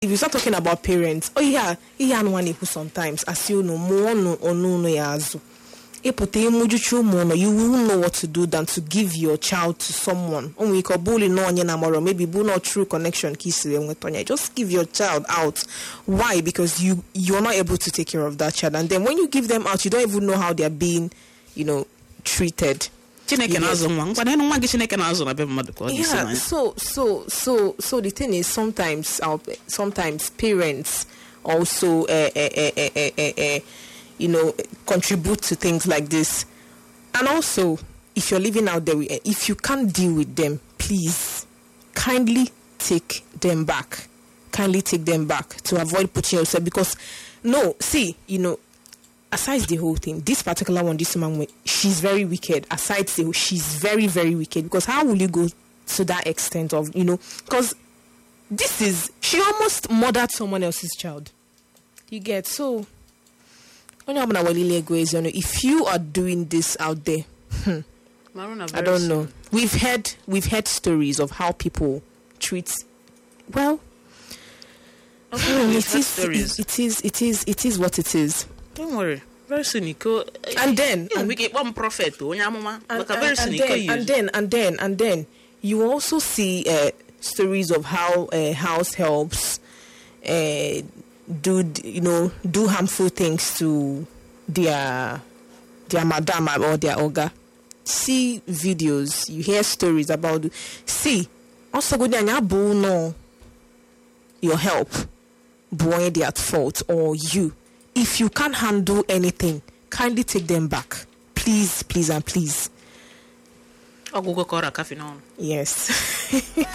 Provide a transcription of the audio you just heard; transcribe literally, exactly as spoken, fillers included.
if you start talking about parents, oh yeah, yeah, no one who sometimes as you know more no or no no yazu. You will know what to do than to give your child to someone. Only bully no or maybe bu not true connection. Just give your child out. Why? Because you you're not able to take care of that child, and then when you give them out, you don't even know how they're being, you know, treated. Yeah, so so so so the thing is sometimes our sometimes parents also uh, uh, uh, uh, uh, uh, uh, you know contribute to things like this. And also, if you're living out there, if you can't deal with them, please kindly take them back. Kindly take them back to avoid putting yourself, because no, see, you know, aside the whole thing, this particular one, this woman, she's very wicked. Aside the, she's very, very wicked, because how will you go to that extent of, you know, because this is, she almost murdered someone else's child. You get, so, if you are doing this out there, hmm, I don't know. We've heard, we've heard stories of how people treat, well, okay, it, is, it, it is, it is, it is what it is. Don't worry. Very cynical. And then and we get one prophet. And, and, and, and, then, and then and then and then you also see uh, stories of how uh, house helps uh, do you know do harmful things to their their madam or their oga. See videos, you hear stories about. See also go there no your help boy they at fault or you. If you can't handle anything, kindly take them back. Please, please, and please. I'll go call a coffee now. Yes.